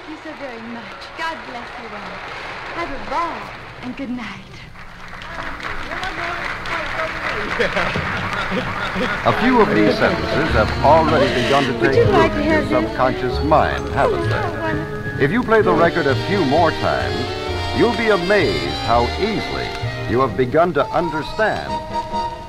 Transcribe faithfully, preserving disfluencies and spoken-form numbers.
Thank you so very much. God bless you all. Have a ball, and good night. A few of these sentences have already begun to take root like in to your have this? subconscious mind, haven't they? If you play the record a few more times, you'll be amazed how easily you have begun to understand